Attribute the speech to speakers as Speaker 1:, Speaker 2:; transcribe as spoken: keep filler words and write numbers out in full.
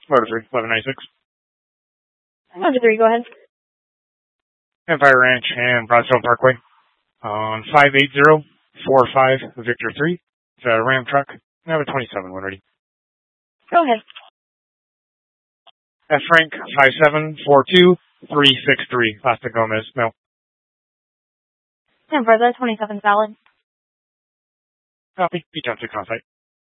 Speaker 1: Motor three, eleven ninety-six.
Speaker 2: Motor three, go ahead.
Speaker 1: Empire Ranch and Broadstone Parkway. On five eight zero four five Victor three. It's a Ram truck. I have a twenty-seven when ready.
Speaker 2: Go ahead.
Speaker 1: F Frank five seven four two three six three. Costa Gomez. No.
Speaker 2: And for the twenty-seven valid.
Speaker 1: Copy. Be done six on site.